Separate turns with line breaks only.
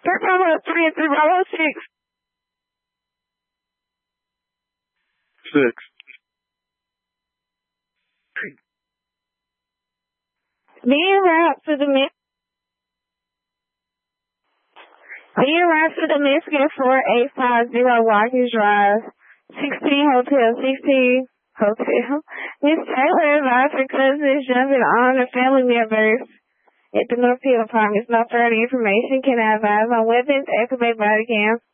Bravo 3 and 3, Bravo 6.
6.
Being route to the Michigan 4850 Watkins Drive, 16 Hotel. Miss Taylor advised her cousins jumping on the family members at the Northfield Apartments. No further information. Can I advise on weapons? Activate body cam.